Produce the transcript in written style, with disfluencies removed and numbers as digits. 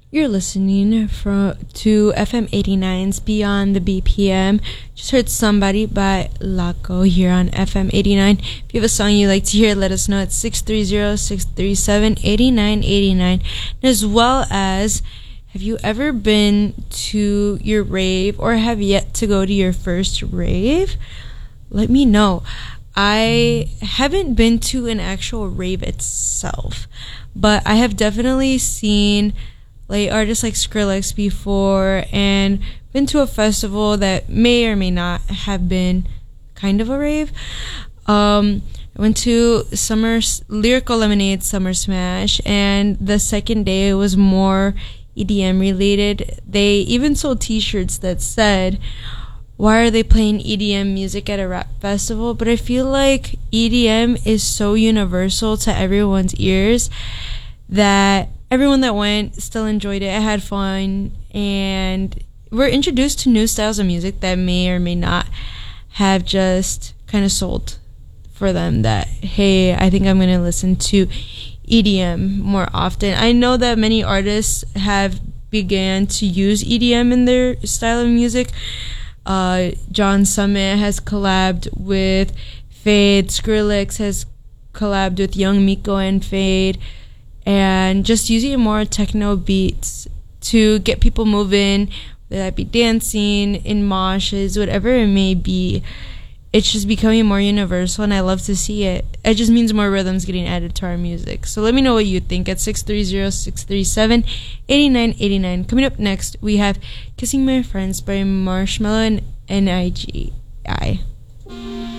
You're listening to FM 89's Beyond the BPM. Just heard Somebody by Laco here on FM 89. If you have a song you'd like to hear, let us know at 630-637-8989. As well as, have you ever been to your rave or have yet to go to your first rave? Let me know. I haven't been to an actual rave itself, but I have definitely seen artists like Skrillex before and been to a festival that may or may not have been kind of a rave. I went to Lyrical Lemonade Summer Smash, and the second day was more EDM related. They even sold t-shirts that said, "Why are they playing EDM music at a rap festival?" But I feel like EDM is so universal to everyone's ears that everyone that went still enjoyed it, had fun, and were introduced to new styles of music that may or may not have just kind of sold for them that, hey, I think I'm going to listen to EDM more often. I know that many artists have began to use EDM in their style of music. John Summit has collabed with Fade. Skrillex has collabed with Young Miko and Fade. And just using more techno beats to get people moving, whether that be dancing, in moshes, whatever it may be. It's just becoming more universal, and I love to see it. It just means more rhythms getting added to our music. So let me know what you think at 630-637-8989. Coming up next, we have Kissing My Friends by Marshmello and N.I.G.I.